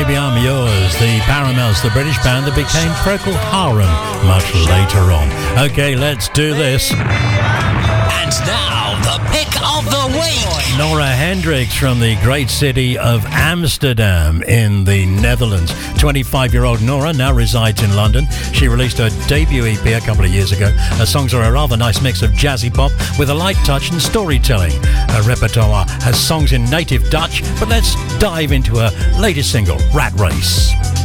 Baby I'm Yours, the Paramounts, the British band that became Procol Harum much later on. Okay, let's do this. And now, the pick of the week. Nora Hendrix from the great city of Amsterdam in the Netherlands. 25-year-old Nora now resides in London. She released her debut EP a couple of years ago. Her songs are a rather nice mix of jazzy pop with a light touch and storytelling. Her repertoire has songs in native Dutch, but let's dive into her latest single, Rat Race.